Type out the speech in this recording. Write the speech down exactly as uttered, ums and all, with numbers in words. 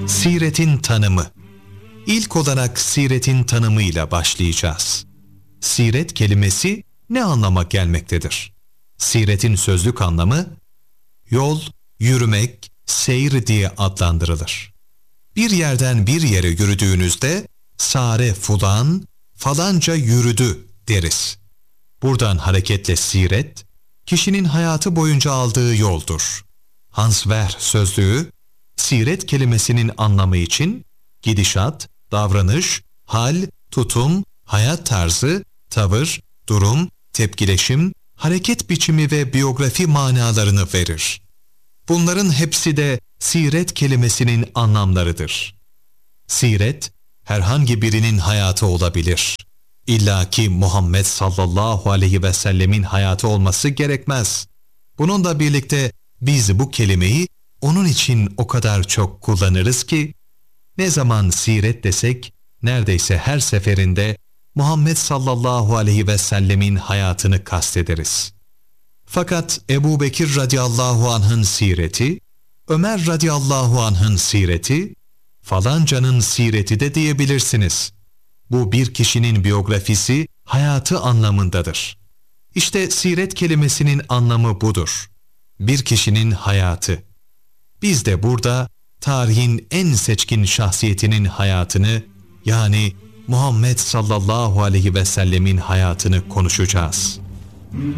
Siretin tanımı. İlk olarak siretin tanımıyla başlayacağız. Siret kelimesi ne anlama gelmektedir? Siretin sözlük anlamı, yol, yürümek, seyir diye adlandırılır. Bir yerden bir yere yürüdüğünüzde, sare fulan, falanca yürüdü deriz. Buradan hareketle siret, kişinin hayatı boyunca aldığı yoldur. Hans Wehr sözlüğü, siret kelimesinin anlamı için, gidişat, davranış, hal, tutum, hayat tarzı, tavır, durum, tepkileşim, hareket biçimi ve biyografi manalarını verir. Bunların hepsi de siret kelimesinin anlamlarıdır. Siret, herhangi birinin hayatı olabilir. İlla ki Muhammed sallallahu aleyhi ve sellemin hayatı olması gerekmez. Bununla birlikte biz bu kelimeyi onun için o kadar çok kullanırız ki, ne zaman siret desek, neredeyse her seferinde Muhammed sallallahu aleyhi ve sellemin hayatını kastederiz. Fakat Ebu Bekir radıyallahu anh'ın sireti, Ömer radıyallahu anh'ın sireti, falancanın sireti de diyebilirsiniz. Bu bir kişinin biyografisi, hayatı anlamındadır. İşte siret kelimesinin anlamı budur. Bir kişinin hayatı. Biz de burada tarihin en seçkin şahsiyetinin hayatını, yani Muhammed sallallahu aleyhi ve sellemin hayatını konuşacağız.